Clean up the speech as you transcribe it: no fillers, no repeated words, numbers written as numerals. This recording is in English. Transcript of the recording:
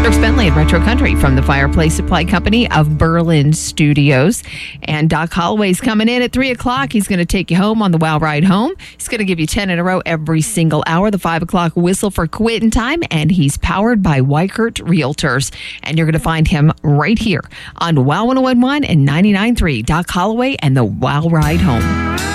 Dirk Bentley at Retro Country from the Fireplace Supply Company of Berlin Studios. And Doc Holloway's coming in at 3 o'clock. He's going to take you home on the Wow Ride Home. He's going to give you 10 in a row every single hour, the 5 o'clock whistle for quitting time. And he's powered by Weichert Realtors. And you're going to find him right here on Wow 101.1 and 99.3. Doc Holloway and the Wow Ride Home.